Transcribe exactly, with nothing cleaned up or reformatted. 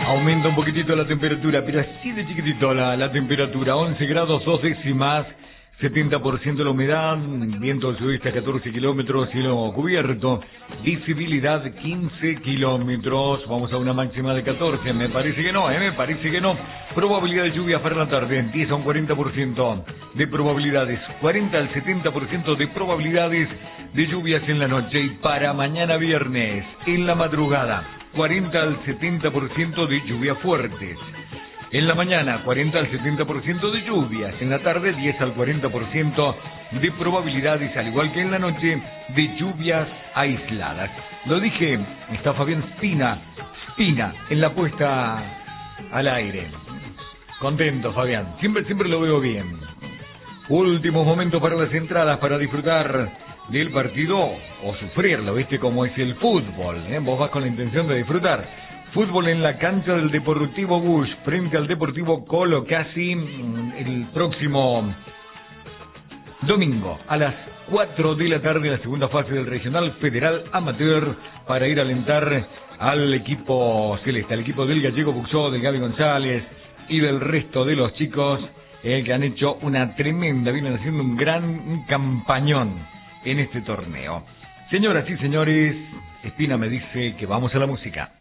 Aumenta un poquitito la temperatura, pero así de chiquitito la, la temperatura. once grados, dos décimas, setenta por ciento la humedad, viento del sudeste a catorce kilómetros, cielo cubierto, visibilidad quince kilómetros, vamos a una máxima de catorce, me parece que no, ¿eh? me parece que no. Probabilidad de lluvia para la tarde, diez a un cuarenta por ciento de probabilidades, cuarenta al setenta por ciento de probabilidades de lluvias en la noche. Y para mañana viernes, en la madrugada, cuarenta al setenta por ciento de lluvias fuertes. En la mañana, cuarenta al setenta por ciento de lluvias. En la tarde, diez al cuarenta por ciento de probabilidades, al igual que en la noche, de lluvias aisladas. Lo dije, está Fabián Spina, Spina, en la puesta al aire. Contento, Fabián. Siempre, siempre lo veo bien. Últimos momentos para las entradas, para disfrutar del partido o sufrirlo, ¿viste? Como es el fútbol, ¿eh? Vos vas con la intención de disfrutar. Fútbol en la cancha del Deportivo Bush, frente al Deportivo Colo, casi el próximo domingo, a las cuatro de la tarde, la segunda fase del Regional Federal Amateur, para ir a alentar al equipo celeste, al equipo del Gallego Buxó, del Gaby González y del resto de los chicos eh, que han hecho una tremenda, vienen haciendo un gran campañón en este torneo. Señoras y señores, Espina me dice que vamos a la música.